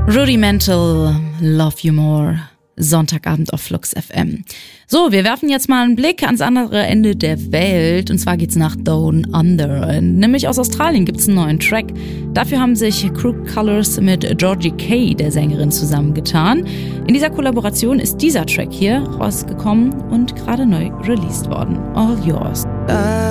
Rudimental, Love You More, Sonntagabend auf Flux FM. So, wir werfen jetzt mal einen Blick ans andere Ende der Welt, und zwar geht's nach Down Under. Nämlich aus Australien gibt's einen neuen Track. Dafür haben sich Crooked Colors mit Georgie Kay, der Sängerin, zusammengetan. In dieser Kollaboration ist dieser Track hier rausgekommen und gerade neu released worden. All Yours.